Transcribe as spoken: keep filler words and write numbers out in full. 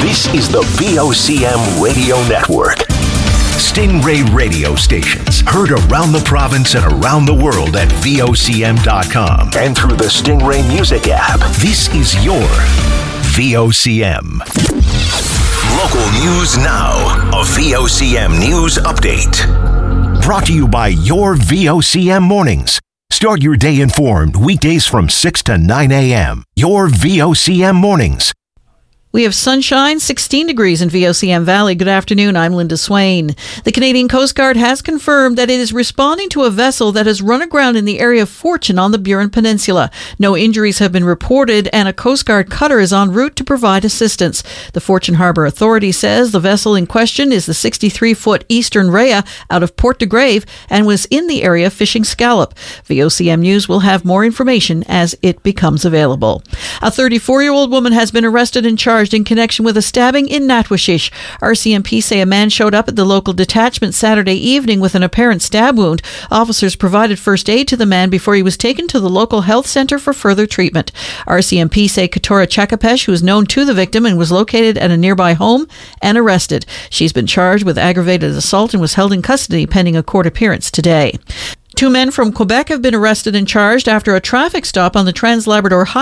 This is the V O C M Radio Network. Stingray radio stations heard around the province and around the world at V O C M dot com and through the Stingray Music app. This is your V O C M. Local news now. A V O C M News Update. Brought to you by your V O C M Mornings. Start your day informed weekdays from six to nine a.m. Your V O C M Mornings. We have sunshine, sixteen degrees in V O C M Valley. Good afternoon. I'm Linda Swain. The Canadian Coast Guard has confirmed that it is responding to a vessel that has run aground in the area of Fortune on the Burin Peninsula. No injuries have been reported, and a Coast Guard cutter is en route to provide assistance. The Fortune Harbour Authority says the vessel in question is the sixty-three foot Eastern Rhea out of Port de Grave and was in the area fishing scallop. V O C M News will have more information as it becomes available. A thirty-four-year-old woman has been arrested and charged in connection with a stabbing in Natwashish. R C M P say a man showed up at the local detachment Saturday evening with an apparent stab wound. Officers provided first aid to the man before he was taken to the local health centre for further treatment. R C M P say Katora Chakapesh, who is known to the victim and was located at a nearby home, and arrested. She's been charged with aggravated assault and was held in custody pending a court appearance today. Two men from Quebec have been arrested and charged after a traffic stop on the Trans-Labrador Highway